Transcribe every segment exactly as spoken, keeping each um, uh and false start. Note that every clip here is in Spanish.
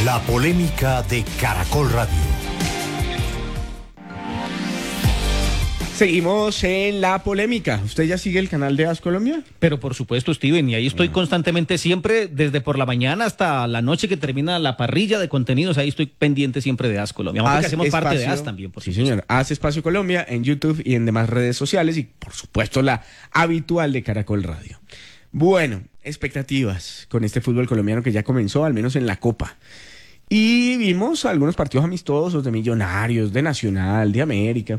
La polémica de Caracol Radio. Seguimos en La Polémica. ¿Usted ya sigue el canal de A S Colombia? Pero por supuesto, Steven, y ahí estoy constantemente siempre, desde por la mañana hasta la noche que termina la parrilla de contenidos, ahí estoy pendiente siempre de A S Colombia. Porque hacemos espacio, parte de A S también, por Sí, supuesto. señor. A S Espacio Colombia en YouTube y en demás redes sociales y, por supuesto, la habitual de Caracol Radio. Bueno, expectativas con este fútbol colombiano que ya comenzó, al menos en la Copa. Y vimos algunos partidos amistosos de Millonarios, de Nacional, de América.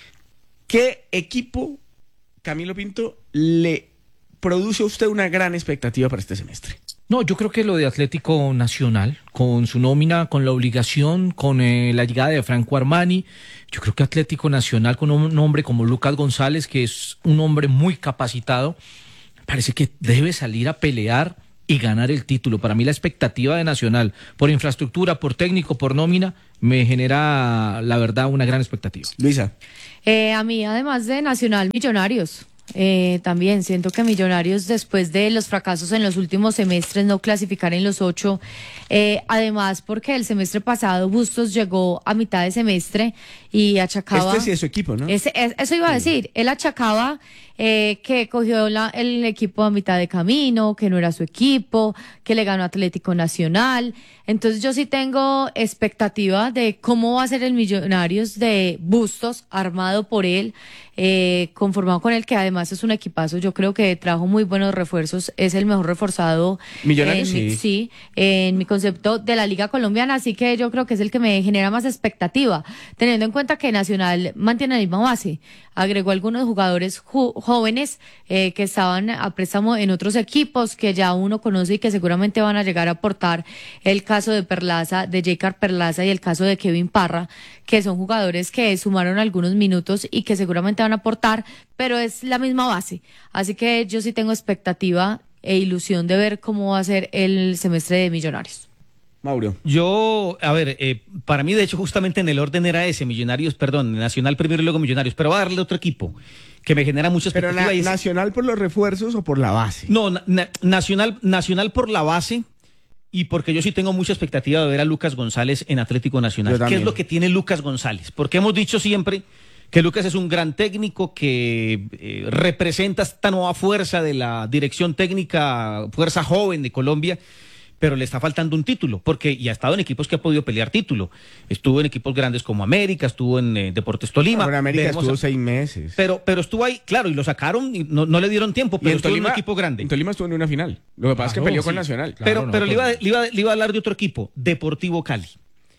¿Qué equipo, Camilo Pinto, le produce a usted una gran expectativa para este semestre? No, yo creo que lo de Atlético Nacional, con su nómina, con la obligación, con eh, la llegada de Franco Armani, yo creo que Atlético Nacional con un hombre como Lucas González, que es un hombre muy capacitado, parece que debe salir a pelear y ganar el título. Para mí la expectativa de Nacional, por infraestructura, por técnico, por nómina, me genera, la verdad, una gran expectativa. Luisa. Eh, a mí, además de Nacional, Millonarios. Eh, también siento que Millonarios, después de los fracasos en los últimos semestres, no clasificar en los ocho, eh, además porque el semestre pasado Bustos llegó a mitad de semestre y achacaba... Este sí es su equipo, ¿no? Ese, es, eso iba a decir, él achacaba eh, que cogió la, el equipo a mitad de camino, que no era su equipo, que le ganó Atlético Nacional. Entonces yo sí tengo expectativa de cómo va a ser el Millonarios de Bustos, armado por él, eh, conformado con él, que además es un equipazo. Yo creo que trajo muy buenos refuerzos, es el mejor reforzado Millonarios, en, sí. sí, en mi concepto de la Liga Colombiana, así que yo creo que es el que me genera más expectativa, teniendo en cuenta que Nacional mantiene la misma base, agregó algunos jugadores ju- jóvenes eh, que estaban a préstamo en otros equipos que ya uno conoce y que seguramente van a llegar a aportar, el caso de Perlaza, de J. Perlaza y el caso de Kevin Parra, que son jugadores que sumaron algunos minutos y que seguramente van a aportar, pero es la misma base, así que yo sí tengo expectativa e ilusión de ver cómo va a ser el semestre de Millonarios. Mauro. Yo, a ver, eh, para mí de hecho justamente en el orden era ese, Millonarios, perdón, Nacional primero y luego Millonarios, pero va a darle otro equipo que me genera mucha ¿Pero expectativa. na- y es- Nacional por los refuerzos o por la base? No, na- na- Nacional, Nacional por la base y porque yo sí tengo mucha expectativa de ver a Lucas González en Atlético Yo Nacional. ¿Qué también. es lo que tiene Lucas González? Porque hemos dicho siempre que Lucas es un gran técnico que eh, representa esta nueva fuerza de la dirección técnica, fuerza joven de Colombia, pero le está faltando un título, porque y ha estado en equipos que ha podido pelear título. Estuvo en equipos grandes como América, estuvo en eh, Deportes Tolima. Pero en América Veremos estuvo a- seis meses. Pero, pero estuvo ahí, claro, y lo sacaron y no, no le dieron tiempo, Y pero en estuvo Tolima, en un equipo grande. en Tolima estuvo en una final. Lo que pasa es que Claro, peleó con sí. Nacional. Claro, pero no, pero le, iba, todo. le, iba, le iba a hablar de otro equipo, Deportivo Cali.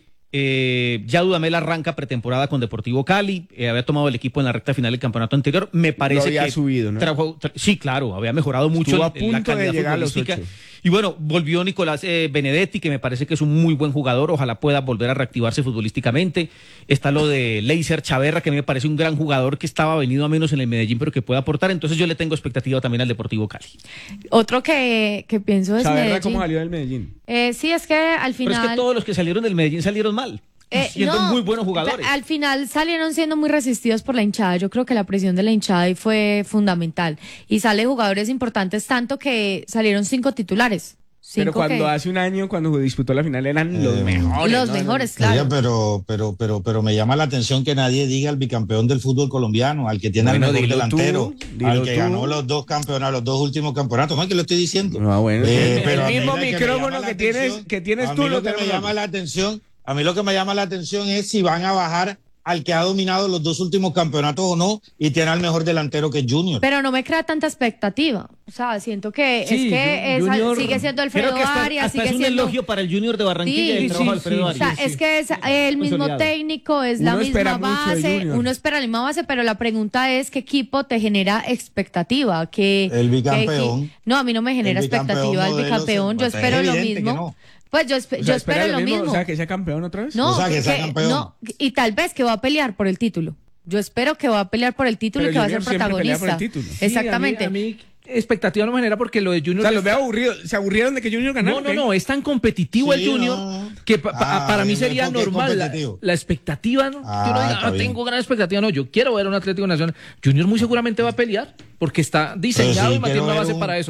Eh, ya Dudamel arranca pretemporada con Deportivo Cali, eh, había tomado el equipo en la recta final del campeonato anterior, me parece Lo había que subido, ¿no? trajo- tra- sí, claro, había mejorado mucho Estuvo a en- en la punto de calidad llegar a los futbolística. ocho. Y bueno, volvió Nicolás eh, Benedetti, que me parece que es un muy buen jugador, ojalá pueda volver a reactivarse futbolísticamente. Está lo de Leiser Chaverra, que a mí me parece un gran jugador que estaba venido a menos en el Medellín, pero que puede aportar, entonces yo le tengo expectativa también al Deportivo Cali. Otro que, que pienso es Saberra Medellín. cómo salió del Medellín. Eh, sí, es que al Pero final... es que todos los que salieron del Medellín salieron mal, Eh, siendo no, muy buenos jugadores. Al final salieron siendo muy resistidos por la hinchada. Yo creo que la presión de la hinchada ahí fue fundamental. Y sale jugadores importantes, tanto que salieron cinco titulares. Pero Cinco cuando que- hace un año, cuando disputó la final, eran Eh, los mejores. Los ¿no? mejores, Oiga, claro. pero, pero, pero, pero me llama la atención que nadie diga al bicampeón del fútbol colombiano, al que tiene Bueno, al mejor dilo delantero, tú, dilo al que tú. ganó los dos campeonatos, los dos últimos campeonatos. No es que lo estoy diciendo. No, bueno, Eh, el- pero el a mí mismo lo que me micrófono llama la que tienes- atención- que tienes a tú mí lo lo que me tenemos llama nosotros. la atención, a mí lo que me llama la atención es si van a bajar al que ha dominado los dos últimos campeonatos o no, y tiene al mejor delantero que es Junior. Pero no me crea tanta expectativa. O sea, siento que Sí, es que es- Junior- sigue siendo Alfredo creo que hasta, Arias, hasta sigue es un siendo... elogio para el Junior de Barranquilla Sí, y el trabajo de sí, Alfredo sí. O sea, Arias. es que es el mismo Consolidado. técnico, es la Uno espera misma mucho de base, Junior. uno espera la misma base, pero la pregunta es qué equipo te genera expectativa, que El bicampeón. que- no, a mí no me genera El bicampeón expectativa el modelo, bicampeón, yo pues, es espero lo evidente que mismo. no. Pues yo, espe- O yo sea, espero espera lo mismo. O sea, que sea campeón otra vez. No, O sea, que sea que- campeón. no, y tal vez que va a pelear por el título. Yo espero que va a pelear por el título Pero y que va a Junior ser siempre pelea por el protagonista. título. Sí, Exactamente. A mí, a mí expectativa no me genera porque lo de Junior... O sea, los está- veo aburridos. ¿Se aburrieron de que Junior ganara? No, no, ¿Qué? no, es tan competitivo Sí, el Junior no. que pa- pa- Ah, para mí bien, sería porque es normal. La, competitivo. la expectativa, ¿no? Ah, Yo no, diga, está "Ah, bien. tengo gran expectativa, no, yo quiero ver un Atlético Nacional. Junior muy seguramente va a pelear porque está diseñado Pero sí, y mantiene quiero una ver base un- para eso.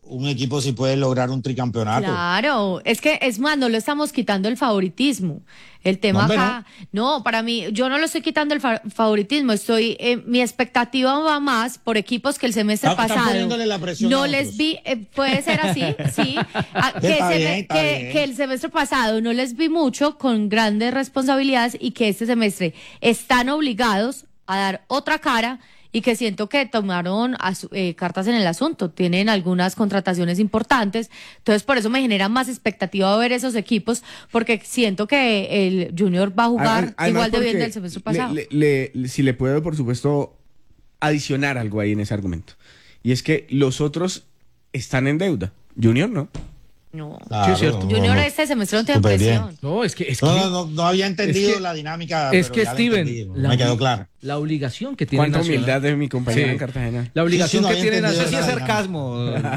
un equipo sí puede lograr un tricampeonato. Claro, es que es más, no le estamos quitando el favoritismo. El tema No, acá, no. para mí, yo no lo estoy quitando el fa- favoritismo, estoy, eh, mi expectativa va más por equipos que el semestre Están- están pasado poniéndole la presión no a les otros. vi, eh, puede ser así, sí, a- que, Está se bien, me- está que- bien. que el semestre pasado no les vi mucho con grandes responsabilidades y que este semestre están obligados a dar otra cara y que siento que tomaron asu- eh, cartas en el asunto, tienen algunas contrataciones importantes, entonces por eso me genera más expectativa ver esos equipos, porque siento que el Junior va a jugar Además, igual de bien porque del semestre le- pasado. le- le- le- si le puedo, por supuesto, adicionar algo ahí en ese argumento. Y es que los otros están en deuda. Junior no. No. Claro, Sí, es cierto. no, Junior no. este semestre no tiene Súper bien. presión. No, es que, es que, No, no, no, no había entendido Es que- la dinámica. es pero que ya la Steven, entendí, la, me quedó claro. la obligación que tiene Cuánta Nacional. humildad de mi compañero Sí. en Cartagena. La obligación Sí, sí, no que había tiene entendido Sí, es Nacional. esa sarcasmo.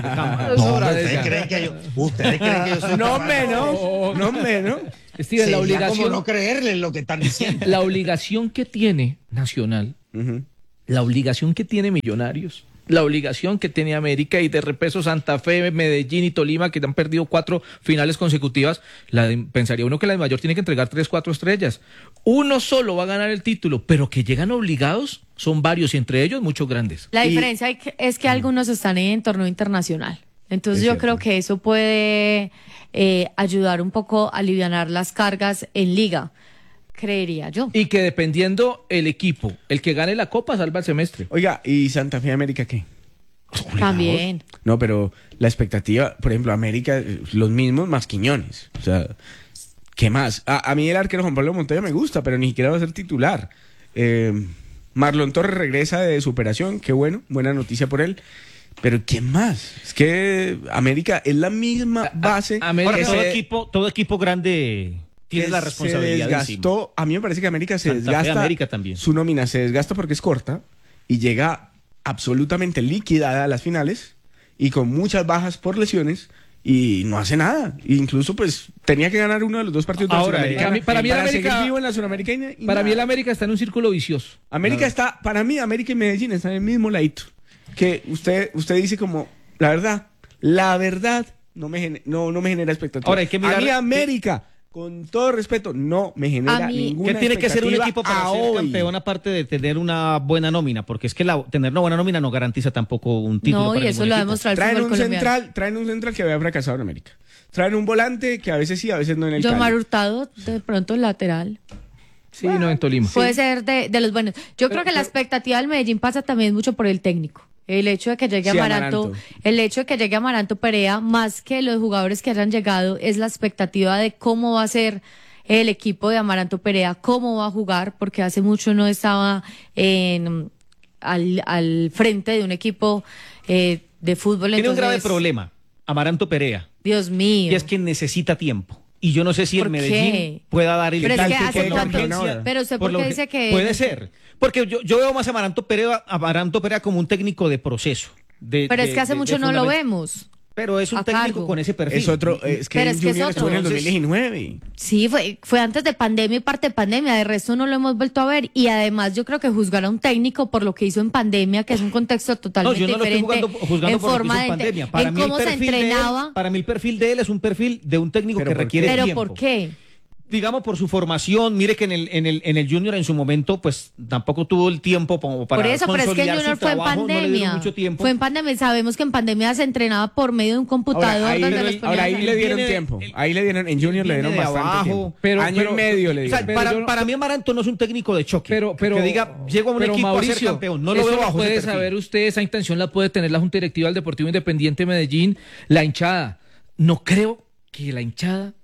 Es No, hora de ustedes esa. creen que yo, ustedes creen que yo soy No, capaz? hombre, no. No, hombre, no. Steven, la Sería obligación, como no creerle lo que están diciendo. la obligación que tiene Nacional, Ujú. la obligación que tiene Millonarios, la obligación que tiene América y de repeso Santa Fe, Medellín y Tolima, que han perdido cuatro finales consecutivas, la de- pensaría uno que la de Mayor tiene que entregar tres, cuatro estrellas. Uno solo va a ganar el título, pero que llegan obligados son varios y entre ellos muchos grandes. La Y- diferencia hay que- es que algunos están en torneo internacional. Entonces Es yo cierto. creo que eso puede eh, ayudar un poco a alivianar las cargas en liga, creería yo. Y que dependiendo el equipo, el que gane la copa salva el semestre. Oiga, ¿y Santa Fe América qué? También. No, pero la expectativa, por ejemplo, América, eh, los mismos más Quiñones. O sea, ¿qué más? A, a mí el arquero Juan Pablo Montoya me gusta, pero ni siquiera va a ser titular. Eh, Marlon Torres regresa de superación, qué bueno, buena noticia por él. Pero ¿qué más? Es que América es la misma base. a- América- Ahora, que todo se- equipo, todo equipo grande tiene que la se responsabilidad encima. desgastó. A mí me parece que América se Santa Fe, desgasta. América también. Su nómina se desgasta porque es corta y llega absolutamente liquidada a las finales y con muchas bajas por lesiones y no hace nada. E incluso pues tenía que ganar uno de los dos partidos de la Ahora, Sudamericana para mí- para mí el seguir América- vivo en la Sudamericana y Para nada. mí el América está en un círculo vicioso. América está, para mí América y Medellín están en el mismo ladito. Que usted, usted dice como, la verdad, la verdad no me, gene- no, no me genera expectativa. Ahora, hay que mirar- a mí América, con todo respeto, no me genera A mí- ninguna ¿Qué tiene que ser un expectativa equipo para a ser hoy. campeón aparte de tener una buena nómina? Porque es que la, tener una buena nómina no garantiza tampoco un título. No, para y eso ningún lo ha equipo. demostrado el Traen fútbol un colombiano. central, traen un central que había fracasado en América. Traen un volante que a veces sí, a veces no en el John Cali. Mar Hurtado, de pronto lateral. Sí, no en Tolima. Puede ser de, de los buenos. Yo creo que la expectativa del Medellín pasa también mucho por el técnico. El hecho de que llegue Sí, Amaranto, Amaranto. el hecho de que llegue Amaranto Perea, más que los jugadores que hayan llegado, es la expectativa de cómo va a ser el equipo de Amaranto Perea, cómo va a jugar, porque hace mucho no estaba en, al, al frente de un equipo eh, de fútbol. Tiene un entonces, grave problema, Amaranto Perea, Dios mío. y es que necesita tiempo. Y yo no sé si el ¿Por Medellín qué? pueda dar el Pero es tal que que hace quede cuánto- campeón ahora? Pero usted por por la qué urgen- dice que Puede ser. Porque yo, yo veo más a Amaranto Perea, a Amaranto Perea como un técnico de proceso. de- Pero es de- que hace de- mucho de no lo fundamento. vemos. Pero es un a técnico cargo. con ese perfil. Es otro, eh, es que Pero el es que es Junior otro. estuvo en el Entonces- dos mil diecinueve. Sí, fue, fue antes de pandemia y parte de pandemia, de resto no lo hemos vuelto a ver y además yo creo que juzgar a un técnico por lo que hizo en pandemia, que es un contexto No, totalmente yo no lo estoy diferente jugando, juzgando en por lo que forma hizo de en ente- pandemia. Para en mí el cómo se perfil de él- entrenaba, para mí el perfil de él es un perfil de un técnico ¿Pero que por qué? requiere pero tiempo. ¿por qué? Digamos por su formación, mire que en el, en el, en el Junior en su momento pues tampoco tuvo el tiempo como para Por eso, pero es que el consolidar su Junior fue en trabajo, no le dieron pandemia. mucho tiempo. Fue en pandemia, sabemos que en pandemia se entrenaba por medio de un computador Ahora, ahí, donde pero los él- ponían ahora ahí a- le dieron viene- tiempo. él- Ahí le dieron, en Junior él le dieron viene de bastante abajo. tiempo. Pero- Año pero- y medio le O sea, dieron. para, yo no- para mí Amaranto no es un técnico de choque. Pero, pero, que diga, llego a un pero, equipo a Mauricio, ser campeón. No lo eso veo bajo puede ese perfil. saber usted, esa intención la puede tener la Junta Directiva del Deportivo Independiente de Medellín, la hinchada. No creo que la hinchada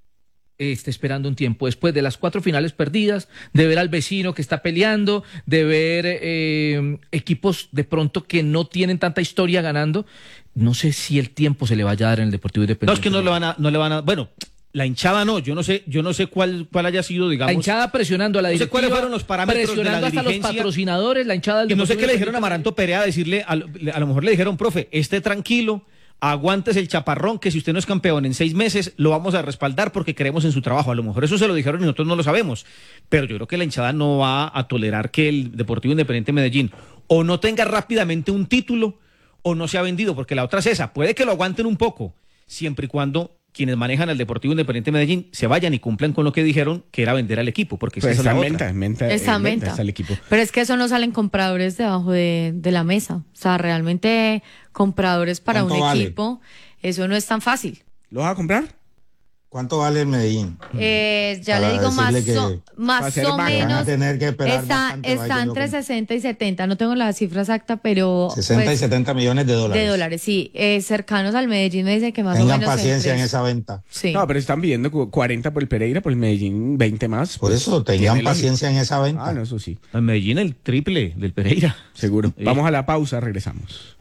esté esperando un tiempo después de las cuatro finales perdidas, de ver al vecino que está peleando, de ver eh, equipos de pronto que no tienen tanta historia ganando. No sé si el tiempo se le vaya a dar en el Deportivo No, Independiente. es que no le van a, no le van a, bueno, la hinchada no, yo no sé, yo no sé cuál, cuál haya sido, digamos. La hinchada presionando a la No sé directiva, cuáles fueron los parámetros de la presionando hasta los dirigencia. patrocinadores, la hinchada del Y no sé Deportivo qué le dijeron a Independiente. Amaranto Perea, decirle, a, lo- a lo mejor le dijeron, profe, esté tranquilo, aguántese el chaparrón, que si usted no es campeón en seis meses, lo vamos a respaldar porque creemos en su trabajo. A lo mejor eso se lo dijeron y nosotros no lo sabemos. Pero yo creo que la hinchada no va a tolerar que el Deportivo Independiente de Medellín o no tenga rápidamente un título o no se ha vendido, porque la otra es esa, puede que lo aguanten un poco, siempre y cuando quienes manejan al Deportivo Independiente de Medellín se vayan y cumplan con lo que dijeron, que era vender al equipo, porque Pues esa es está la en otra. venta, en venta, Está en en venta venta. está el equipo. Pero es que eso no salen compradores debajo de, de la mesa. O sea, realmente compradores para un ¿Cuánto vale? equipo, eso no es tan fácil. ¿Lo vas a comprar? ¿Cuánto vale el Medellín? Eh, ya Para le digo más, decirle o, que va a más ser o banca. Van a menos. tener que esperar Está, bastante para está que lo entre compren. sesenta y setenta, no tengo la cifra exacta, pero sesenta y pues, setenta millones de dólares. de dólares, sí. Eh, cercanos al Medellín me dicen que más o Tengan menos. paciencia en entre- esa venta. Sí. No, pero están pidiendo cu- cuarenta por el Pereira, por el Medellín veinte más. Por pues, eso, tiene tengan lógica. paciencia en esa venta. Ah, no, eso sí, En Medellín el triple del Pereira. seguro. Sí. Vamos a la pausa, regresamos.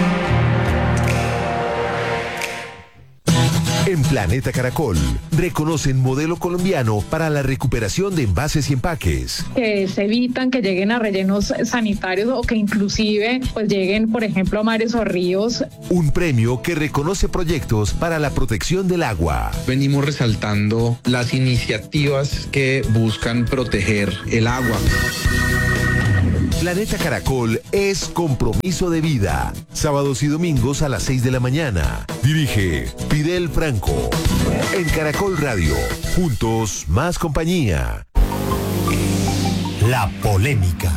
En Planeta Caracol, reconocen modelo colombiano para la recuperación de envases y empaques. Que se evitan que lleguen a rellenos sanitarios o que inclusive pues lleguen, por ejemplo, a mares o ríos. Un premio que reconoce proyectos para la protección del agua. Venimos resaltando las iniciativas que buscan proteger el agua. Planeta Caracol es compromiso de vida. Sábados y domingos a las seis de la mañana. Dirige Fidel Franco. En Caracol Radio. Juntos, más compañía. La polémica.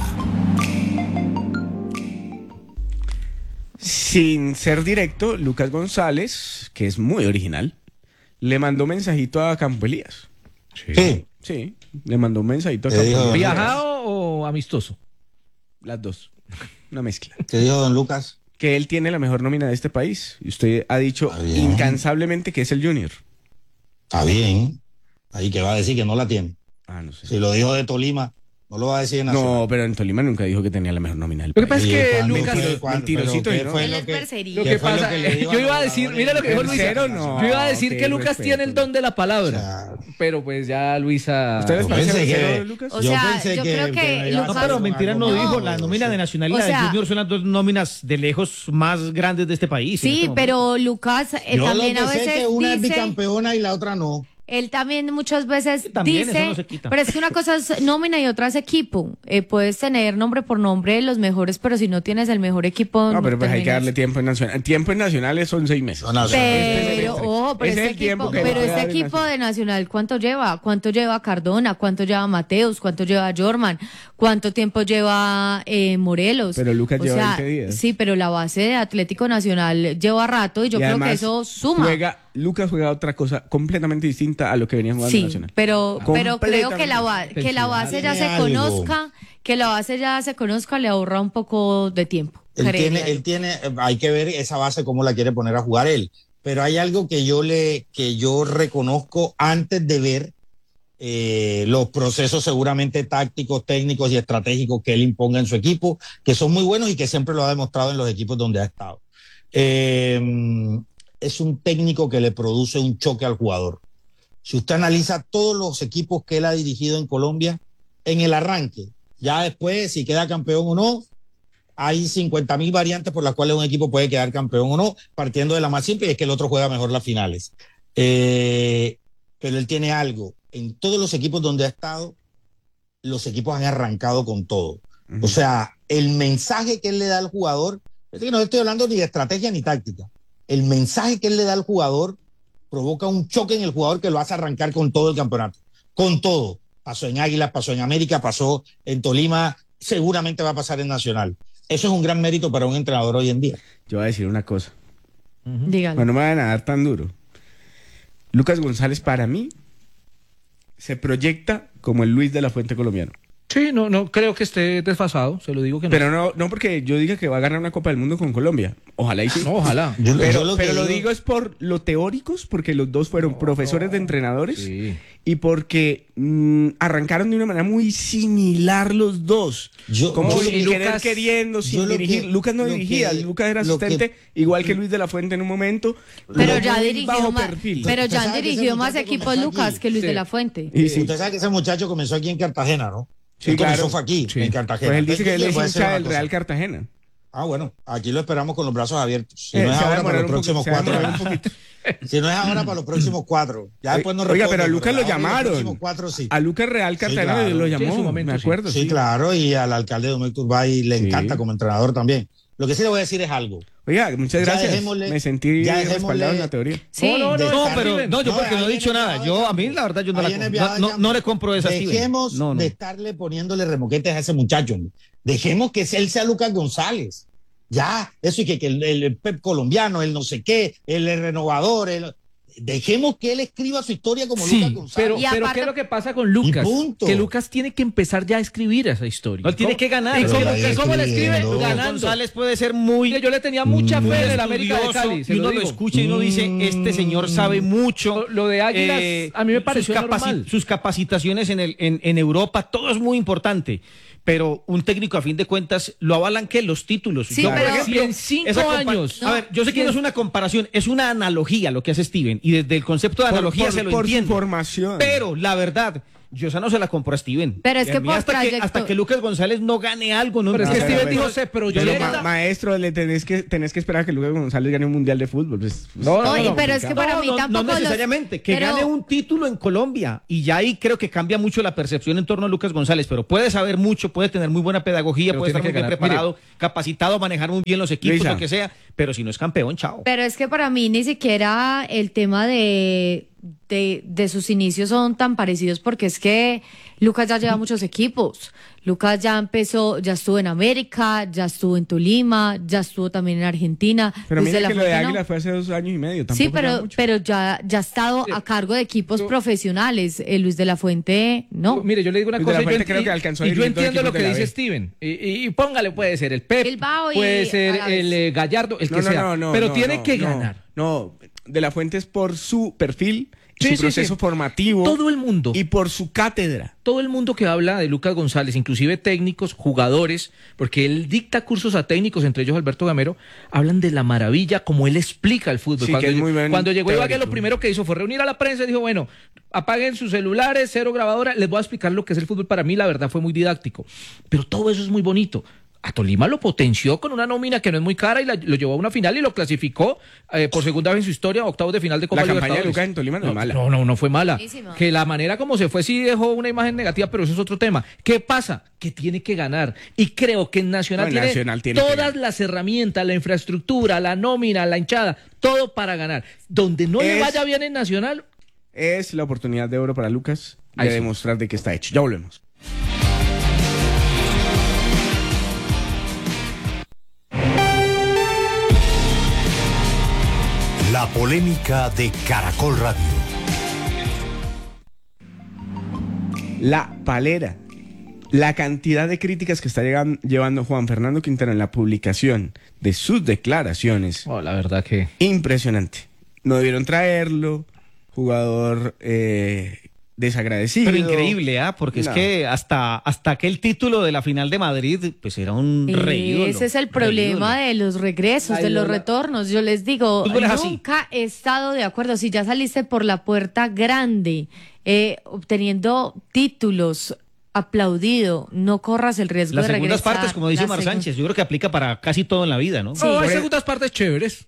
Sin ser directo, Lucas González, que es muy original, le mandó un mensajito a Campo Elías. Sí. Sí, le mandó un mensajito a Le Campo dijo- Elías. ¿Viajado o amistoso? Las dos. Una mezcla. ¿Qué dijo don Lucas? Que él tiene la mejor nómina de este país. Y usted ha dicho Está bien. incansablemente que es el Junior. Está bien. Ahí que va a decir que no la tiene. Ah, no sé. Si lo dijo de Tolima, no lo va a decir en Nacional. No, pero en Tolima nunca dijo que tenía la mejor nómina del Lo que país. pasa es ¿Y que cuándo? Lucas- ¿Pero cuándo? mentirosito, ¿Pero qué ¿no? fue Él lo es que- bercería. Lo ¿Qué que fue lo pasa, que le dijo yo a iba a los decir, jugadores? mira lo que dijo Luisa. Tercero, no. Yo iba a decir Qué que Lucas respeto. tiene el don de la palabra, O sea, pero pues ya Luisa... ¿Ustedes Yo parecen pensé que- grosero, Lucas? O Yo sea, pensé yo que- creo que que me iba a No, Lucas- pero mentira no, No, dijo. La nómina de Nacional y O la sea- de Junior son las dos nóminas de lejos más grandes de este país. en Sí, este momento. pero Lucas eh, yo también lo a que sé veces es que una es dice, bicampeona y la otra no. él también muchas veces Sí, también, dice, eso no se quita. pero es que una cosa es nómina y otra es equipo. Eh, puedes tener nombre por nombre los mejores, pero si no tienes el mejor equipo, No, pero pues hay que terminas- darle tiempo en Nacional. Tiempo en Nacionales son seis meses. No, Nacional. Pero, ojo, pero Ese este es el tiempo equipo, que le pero puede este dar el equipo Nacional. de Nacional, ¿cuánto lleva? ¿Cuánto lleva Cardona? ¿Cuánto lleva Mateus? ¿Cuánto lleva Jorman? ¿Cuánto tiempo lleva eh, Morelos? Pero Lucas O lleva sea, veinte días. Sí, pero la base de Atlético Nacional lleva rato y yo Y creo además que eso suma. Juega, Lucas juega otra cosa completamente distinta a lo que venía jugando Sí, Nacional. pero, pero creo que la, ba- Completamente. que la base ya se Tiene algo. conozca, que la base ya se conozca, le ahorra un poco de tiempo. Él creería tiene, yo. él tiene, eh, hay que ver esa base cómo la quiere poner a jugar él. Pero hay algo que yo le, que yo reconozco antes de ver eh, los procesos seguramente tácticos, técnicos y estratégicos que él imponga en su equipo, que son muy buenos y que siempre lo ha demostrado en los equipos donde ha estado. Eh, es un técnico que le produce un choque al jugador. Si usted analiza todos los equipos que él ha dirigido en Colombia, en el arranque, ya después, si queda campeón o no, hay cincuenta mil variantes por las cuales un equipo puede quedar campeón o no, partiendo de la más simple, y es que el otro juega mejor las finales. Eh, pero él tiene algo. En todos los equipos donde ha estado, los equipos han arrancado con todo. Ujú. O sea, el mensaje que él le da al jugador, es que no estoy hablando ni de estrategia ni táctica. El mensaje que él le da al jugador provoca un choque en el jugador que lo hace arrancar con todo el campeonato. Con todo. Pasó en Águilas, pasó en América, pasó en Tolima, seguramente va a pasar en Nacional. Eso es un gran mérito para un entrenador hoy en día. Yo voy a decir una cosa. Dígalo. Bueno, no me van a dar tan duro. Lucas González, para mí, se proyecta como el Luis de la Fuente colombiano. Sí, no, no creo que esté desfasado, se lo digo que no. Pero no, no porque yo diga que va a ganar una Copa del Mundo con Colombia. Ojalá y sí. No, ojalá. Yo- Pero, yo lo que pero lo digo- digo es por lo teóricos, porque los dos fueron profesores de entrenadores Sí. y porque mm, arrancaron de una manera muy similar los dos. Yo- como yo- sin y querer Lucas- queriendo, yo sin lo dirigir. que- Lucas no lo dirigía, que- Lucas era lo que- asistente, igual que Luis de la Fuente en un momento. Pero pero ya muy dirigió bajo más, perfil. pero Usted ya han sabe que ese dirigido más muchacho equipos comenzó Lucas aquí. que Luis Sí. de la Fuente. Y sí. Usted sabe que ese muchacho comenzó aquí en Cartagena, ¿no? Sí, Él comenzó claro. fue aquí, Sí. en Cartagena. Pues él dice que él Entonces, es le voy a decir hincha una del cosa. Real Cartagena. Ah, bueno, aquí lo esperamos con los brazos abiertos. Si Eh, no es se va a ahora, para demorar los un próximos poquito, se va a cuatro. demorar un poquito. Si no es ahora, para los próximos cuatro. Ya después nos Oiga, responde, pero a Lucas lo ahora para los llamaron. próximos cuatro, sí. A Lucas Real Cartagena claro. lo Sí, llamó, en su momento, me sí. acuerdo. Sí, claro, y al alcalde Domecq Turbay le Sí. encanta como entrenador también. Lo que sí le voy a decir es algo. Oiga, muchas Ya gracias. dejémosle- Me sentí ya respaldado dejémosle- en la teoría. Sí. No, no, de no, no, estar- pero no, yo porque ahí no he dicho viene nada. viajado Yo, de a mí campo. la verdad, yo no, Ahí la, viene no, viajado de no, campo. no le compro esa Steven. Dejemos No, no. de estarle poniéndole remoquetes a ese muchacho. hombre. Dejemos que él sea Lucas González. Ya, eso y que, que el, el Pep colombiano, el no sé qué, el renovador, el... dejemos que él escriba su historia como Sí, Lucas González. pero, Y pero aparte- ¿qué es lo que pasa con Lucas? Y punto. Que Lucas tiene que empezar ya a escribir esa historia. No, él tiene ¿Cómo- que ganar. ¿Y Pero cómo, la y cómo la escribe? escribiendo. Ganando. González puede ser muy... Mire, yo le tenía mucha muy fe en el América de estudioso, Cali. se y uno lo, digo. escucha y uno dice, este señor sabe mucho. Lo- lo de Águilas, a mí me pareció sus, capaci- normal. sus capacitaciones en, el, en, en Europa, todo es muy importante. Pero un técnico, a fin de cuentas, lo avalan que los títulos. Sí, Yo, por pero- ejemplo, Si en cinco esa compa- años- A ver, yo sé que no es una comparación, es una analogía lo que hace Steven. Y desde el concepto de Por- analogía por- se lo por su entiende. formación. Pero la verdad, yo esa no se la compro a Steven. Pero es Y a que mí por hasta, que, trayecto- hasta que Lucas González no gane algo, no Pero es que No, Steven pero- dijo, se Pero, proyecta. ma- maestro, le tenés que, tenés que esperar a que Lucas González gane un mundial de fútbol. Pues, pues, No, no, Oye, no, pero es que para No, mí no, tampoco no los- necesariamente, que pero- gane un título en Colombia y ya ahí creo que cambia mucho la percepción en torno a Lucas González, pero puede saber mucho, puede tener muy buena pedagogía, Pero puede estar tiene muy que bien ganar. preparado, capacitado, manejar muy bien los equipos, Luisa. lo que sea, pero si no es campeón, chao. Pero es que para mí ni siquiera el tema de, de, de sus inicios son tan parecidos porque es que Lucas ya lleva muchos equipos. Lucas ya empezó, ya estuvo en América, ya estuvo en Tolima, ya estuvo también en Argentina. pero Luis mira de la que lo de Fuente no. Águila fue hace dos años y medio. Tampoco Sí, lleva pero, mucho. pero ya, ya ha estado a cargo de equipos profesionales. Eh, Luis de la Fuente, no. Mire, yo le digo una Luis de cosa. la y yo Fuente ent- creo que y- alcanzó a y yo dirigir dos entiendo lo equipos que de la dice B. Steven. Y, y- y póngale, puede ser el Pep, Bilbao y puede ser Alaves. el eh, Gallardo, el No, que no, sea. no, no, pero no, tiene no, que no, ganar. No, de la Fuente es por su perfil, Sí, su sí, proceso sí. formativo. Todo el mundo. Y por su cátedra. Todo el mundo que habla de Lucas González, inclusive técnicos, jugadores, porque él dicta cursos a técnicos, entre ellos Alberto Gamero, hablan de la maravilla como él explica el fútbol. Sí, cuando, que es muy buen cuando llegó Ibagué, teórico. lo primero que hizo fue reunir a la prensa y dijo, bueno, apaguen sus celulares, cero grabadora, les voy a explicar lo que es el fútbol. Para mí, la verdad, fue muy didáctico. Pero todo eso es muy bonito. A Tolima lo potenció con una nómina que no es muy cara y la- lo llevó a una final y lo clasificó eh, por segunda vez en su historia a octavos de final de Copa La campaña de Libertadores. Lucas en Tolima no es mala. No, no, no fue mala. Buenísima. Que la manera como se fue sí dejó una imagen negativa, pero eso es otro tema. ¿Qué pasa? Que tiene que ganar. Y creo que en Nacional, No, en tiene, Nacional tiene que todas ganar. las herramientas, la infraestructura, la nómina, la hinchada, todo para ganar. Donde no le Es- vaya bien en Nacional, Es la oportunidad de oro para Lucas de Ahí sí. demostrar de que está hecho. Ya volvemos. La polémica de Caracol Radio. La palera. La cantidad de críticas que está llegan- llevando Juan Fernando Quintero en la publicación de sus declaraciones. oh, la verdad que Impresionante. No debieron traerlo. Jugador eh, desagradecido. Pero increíble, ¿ah? Porque No. es que hasta, hasta aquel título de la final de Madrid, pues era un Y reídolo. ese es el problema de los regresos, Ay, de los Lola. retornos. Yo les digo, Fútbol es así. nunca he estado de acuerdo. Si ya saliste por la puerta grande, eh, obteniendo títulos, aplaudido, no corras el riesgo Las de segundas regresar. partes, como dice La Omar segun- Sánchez, yo creo que aplica para casi todo en la vida, ¿no? Sí. no, hay Por- segundas partes chéveres.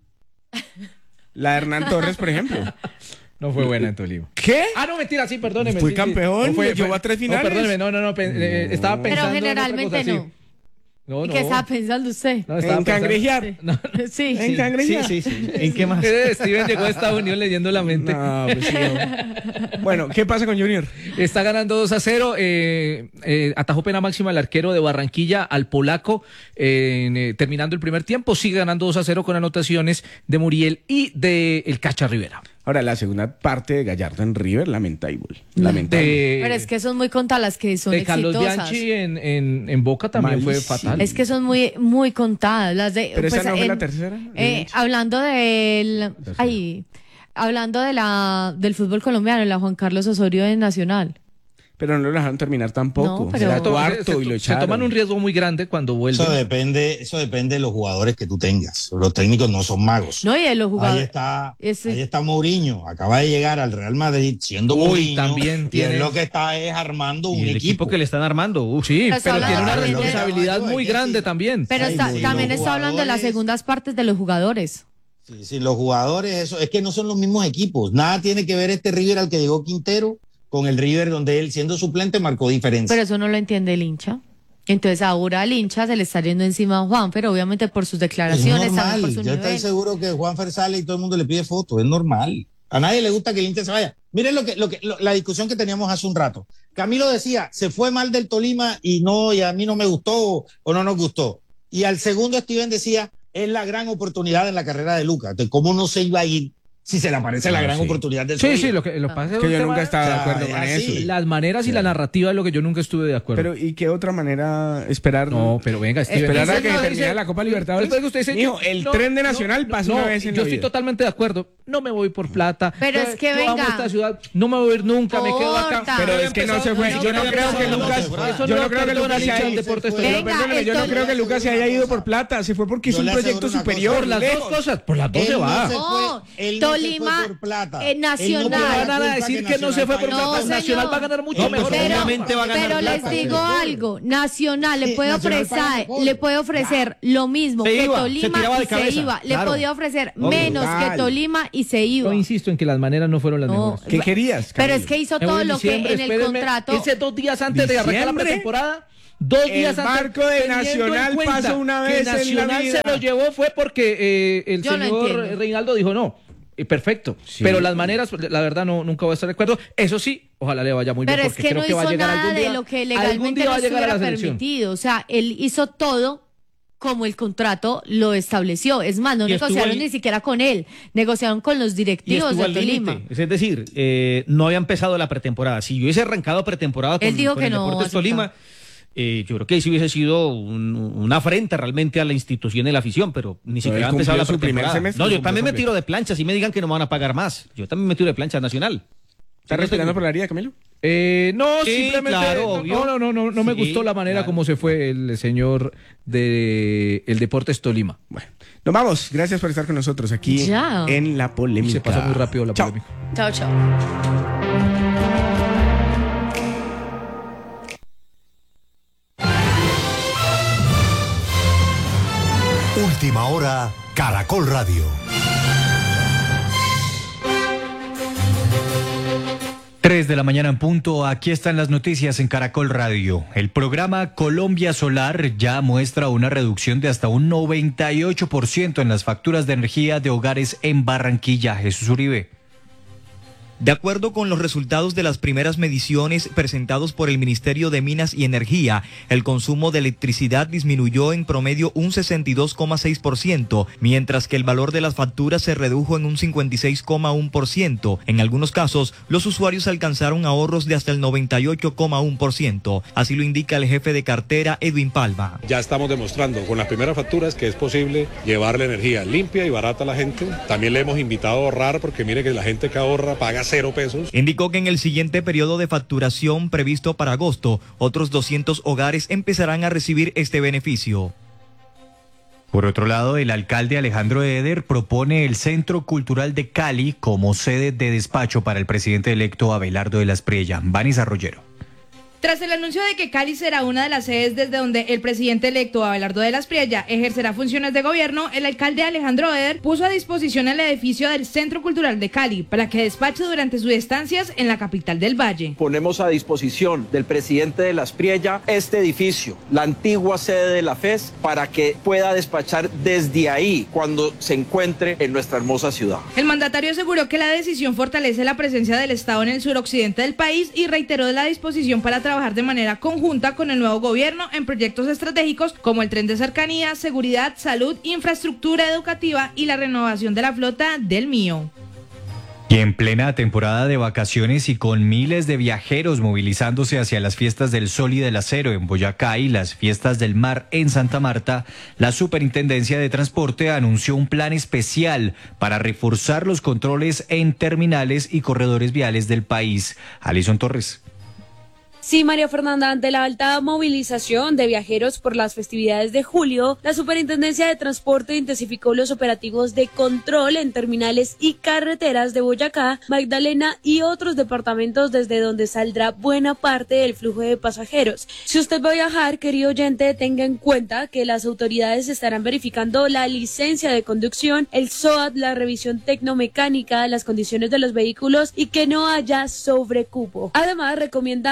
La de Hernán Torres, por ejemplo. No fue buena en Tolima. ¿Qué? Ah, no, mentira, sí, perdóneme. Fue sí, sí. campeón, No, le llevó a tres finales. No, perdóneme, no, no, no, pe- eh, estaba No. pensando Pero en otra generalmente cosa, sí. no. No, ¿Y no. qué estaba pensando usted? No, estaba En pensando- cangrejear. No, Sí. En cangrejear. Sí, sí, sí. ¿En qué más? Eh, Steven llegó a Estados Unidos leyendo la mente. No, pues sí, no. Bueno, ¿qué pasa con Junior? Está ganando dos a cero. Eh, eh, atajó pena máxima el arquero de Barranquilla al polaco eh, en, eh, terminando el primer tiempo. Sigue ganando dos a cero con anotaciones de Muriel y de el Cacha Rivera. Ahora, la segunda parte de Gallardo en River, lamentable. Lamentable. De, Pero es que son muy contadas las que son de Carlos exitosas. Bianchi en, en, en Boca también Malísimo. fue fatal. Es que son muy, muy contadas. Las de, Pero esa pues, no fue la en- tercera. eh, hablando del, ay, hablando de la del fútbol colombiano, la Juan Carlos Osorio de Nacional. Pero no lo dejaron terminar tampoco. No, pero- Era Se to- cuarto se, y lo se echaron. toman un riesgo muy grande cuando vuelven. Eso depende, eso depende de los jugadores que tú tengas. Los técnicos no son magos. No, y de los Ahí jugadores. está, Ese- ahí está Mourinho, acaba de llegar al Real Madrid siendo Uy, Mourinho, también y tiene- él lo que está es armando Y un el equipo. equipo que le están armando. uf. Sí, Pero pero habla tiene una también de- responsabilidad Hay muy que grande sí. también. Pero Ay, está- sí, también los está hablando de las jugadores- segundas partes de los jugadores. Sí, sí, los jugadores, eso es que no son los mismos equipos. Nada tiene que ver este River al que llegó Quintero con el River donde él siendo suplente marcó diferencia. Pero eso no lo entiende el hincha. Entonces ahora al hincha se le está yendo encima a Juanfer, obviamente por sus declaraciones, es normal. también por su Yo nivel. estoy seguro que Juanfer sale y todo el mundo le pide fotos, es normal. A nadie le gusta que el hincha se vaya. Miren lo que, lo que, lo, la discusión que teníamos hace un rato. Camilo decía, se fue mal del Tolima y no, y a mí no me gustó o no nos gustó. Y al segundo Steven decía, es la gran oportunidad en la carrera de Lucas. Entonces, ¿cómo no se iba a ir si se le aparece la gran sí. oportunidad de su Sí, vida? sí, lo que lo pasa es Que un yo tema- nunca estaba de o sea, acuerdo con así. eso. Las maneras y la narrativa es lo que yo nunca estuve de acuerdo. Pero, ¿y qué otra manera esperar? no, pero venga, Steven. Esperar a Eso que no termine dice- la Copa Libertadores. Después que usted dice, Mijo, el no, tren de no, Nacional no, pasa no, una vez en yo la estoy vida. totalmente de acuerdo. No me voy por plata. Pero Yo- es que yo amo venga. esta ciudad. No me voy a ir nunca, me quedo acá. Corta. Pero es que no se fue. No, Yo no no, creo no, que no, Lucas. Eso Yo no no creo que perdona Lucas al se hincha haya del ido. Deportes Venga, Pero perdóneme, yo no esto- creo que Lucas se haya ido por plata. Se fue porque Yo hizo un le proyecto aseguro una superior. cosa. Por las lejos. dos cosas, por las dos Él se no va. se No, fue- él no se Tolima, fue por plata. eh, Él no Nacional. tiene No la van a culpa decir que no Nacional se fue por vaya. No, plata. señor. Nacional va a ganar mucho No, mejor. pero- Obviamente va a ganar Pero les plata, digo señor. algo, Nacional le Sí, puede Nacional paga ofrecer, mejor. le puede ofrecer lo mismo Se que iba, se Tolima tiraba de y se cabeza, iba, le claro. podía ofrecer Obvio. menos Total. que Tolima y se iba. Yo insisto en que las maneras no fueron las No, mejores. ¿Qué querías, Pero Camilo? es que hizo Me voy todo en lo que diciembre, en el espérenme, contrato. Ese dos días antes de arrancar la ¿Diciembre? pretemporada. Dos El días antes. barco de teniendo en Nacional cuenta pasó una que vez en la Nacional vida. se lo llevó fue porque eh, el Yo lo señor entiendo. Reinaldo dijo no. eh, Perfecto. Sí. Pero las maneras, la verdad, no nunca voy a estar de acuerdo. Eso sí, ojalá le vaya muy Pero bien. es Porque que creo no que va a hizo llegar nada algún día. de lo que algún legalmente día no va a llegar a la estuviera selección. permitido. O sea, él hizo todo como el contrato lo estableció. Es más, no Y estuvo negociaron al- ni siquiera con él, negociaron con los Y directivos estuvo de al Tolima. límite. Es decir, eh, no había empezado la pretemporada. Si yo hubiese arrancado pretemporada con, Él dijo con que el no Deportes aceptaba. Tolima, eh, yo creo que sí hubiese sido un- una afrenta realmente a la institución y la afición, pero ni siquiera él ha empezado cumplió la su primer pretemporada. semestre, No, yo cumplió también me completo. tiro de plancha. Si me digan que no me van a pagar más, yo también me tiro de plancha Nacional. ¿Estás respirando por la herida, Camilo? Eh, no, Sí, simplemente claro, no, obvio. no, no, no, no me Sí, gustó la manera claro. como se fue el señor de el Deportes Tolima. Bueno, nos vamos. Gracias por estar con nosotros aquí Ya. en La Polémica. Se pasa muy rápido la Chao. polémica. Chao, chao. Última hora, Caracol Radio. Tres de la mañana en punto, aquí están las noticias en Caracol Radio. El programa Colombia Solar ya muestra una reducción de hasta un noventa y ocho por ciento en las facturas de energía de hogares en Barranquilla. Jesús Uribe. De acuerdo con los resultados de las primeras mediciones presentados por el Ministerio de Minas y Energía, el consumo de electricidad disminuyó en promedio un sesenta y dos coma seis por ciento, mientras que el valor de las facturas se redujo en un cincuenta y seis coma uno por ciento. En algunos casos, los usuarios alcanzaron ahorros de hasta el noventa y ocho coma uno por ciento. Así lo indica el jefe de cartera, Edwin Palma. Ya estamos demostrando con las primeras facturas que es posible llevarle energía limpia y barata a la gente. También le hemos invitado a ahorrar porque mire que la gente que ahorra paga cero pesos. Indicó que en el siguiente periodo de facturación previsto para agosto, otros doscientos hogares empezarán a recibir este beneficio. Por otro lado, el alcalde Alejandro Eder propone el Centro Cultural de Cali como sede de despacho para el presidente electo Abelardo de la Espriella. Vanessa Rollero. Tras el anuncio de que Cali será una de las sedes desde donde el presidente electo Abelardo de la Espriella ejercerá funciones de gobierno, el alcalde Alejandro Eder puso a disposición el edificio del Centro Cultural de Cali para que despache durante sus estancias en la capital del Valle. Ponemos a disposición del presidente de la Espriella este edificio, la antigua sede de la F E S, para que pueda despachar desde ahí cuando se encuentre en nuestra hermosa ciudad. El mandatario aseguró que la decisión fortalece la presencia del Estado en el suroccidente del país y reiteró la disposición para trabajar de manera conjunta con el nuevo gobierno en proyectos estratégicos como el tren de cercanía, seguridad, salud, infraestructura educativa y la renovación de la flota del Mío. Y en plena temporada de vacaciones y con miles de viajeros movilizándose hacia las fiestas del Sol y del Acero en Boyacá y las fiestas del Mar en Santa Marta, la Superintendencia de Transporte anunció un plan especial para reforzar los controles en terminales y corredores viales del país. Alison Torres. Sí, María Fernanda, ante la alta movilización de viajeros por las festividades de julio, la Superintendencia de Transporte intensificó los operativos de control en terminales y carreteras de Boyacá, Magdalena y otros departamentos desde donde saldrá buena parte del flujo de pasajeros. Si usted va a viajar, querido oyente, tenga en cuenta que las autoridades estarán verificando la licencia de conducción, el S O A T, la revisión tecnomecánica, las condiciones de los vehículos y que no haya sobrecupo. Además, recomiendan con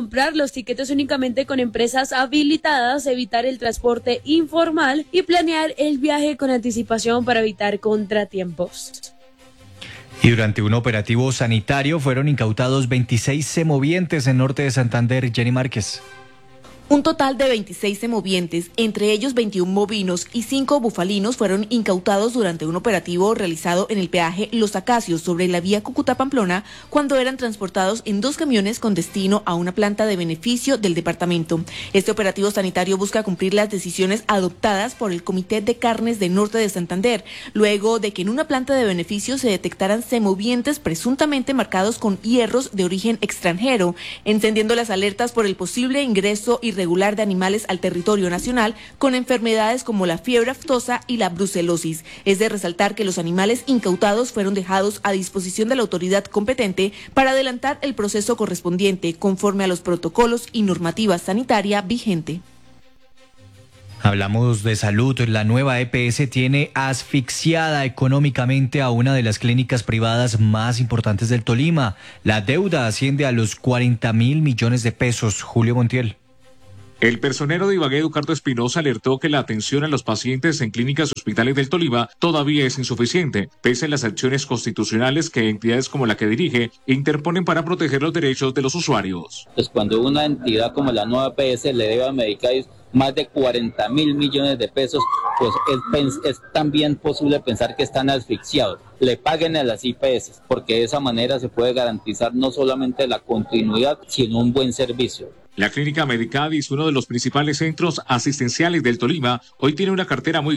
comprar los tiquetes únicamente con empresas habilitadas, evitar el transporte informal y planear el viaje con anticipación para evitar contratiempos. Y durante un operativo sanitario fueron incautados veintiséis semovientes en norte de Santander. Jenny Márquez. Un total de veintiséis semovientes, entre ellos veintiún bovinos y cinco bufalinos, fueron incautados durante un operativo realizado en el peaje Los Acacios sobre la vía Cúcuta-Pamplona, cuando eran transportados en dos camiones con destino a una planta de beneficio del departamento. Este operativo sanitario busca cumplir las decisiones adoptadas por el Comité de Carnes de Norte de Santander, luego de que en una planta de beneficio se detectaran semovientes presuntamente marcados con hierros de origen extranjero, encendiendo las alertas por el posible ingreso y regular de animales al territorio nacional con enfermedades como la fiebre aftosa y la brucelosis. Es de resaltar que los animales incautados fueron dejados a disposición de la autoridad competente para adelantar el proceso correspondiente conforme a los protocolos y normativa sanitaria vigente. Hablamos de salud. La nueva E P S tiene asfixiada económicamente a una de las clínicas privadas más importantes del Tolima. La deuda asciende a los cuarenta mil millones de pesos. Julio Montiel. El personero de Ibagué, Eduardo Espinosa, alertó que la atención a los pacientes en clínicas y hospitales del Tolima todavía es insuficiente, pese a las acciones constitucionales que entidades como la que dirige interponen para proteger los derechos de los usuarios. Pues cuando una entidad como la nueva E P S le debe a Medicais más de cuarenta mil millones de pesos, pues es, es también posible pensar que están asfixiados. Le paguen a las I P S, porque de esa manera se puede garantizar no solamente la continuidad, sino un buen servicio. La Clínica Medicadis, uno de los principales centros asistenciales del Tolima, hoy tiene una cartera muy